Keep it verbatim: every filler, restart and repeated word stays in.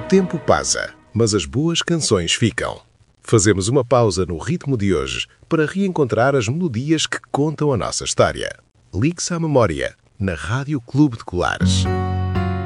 tempo passa, mas as boas canções ficam. Fazemos uma pausa no ritmo de hoje para reencontrar as melodias que contam a nossa história. Ligue-se à memória, na Rádio Clube de Colares.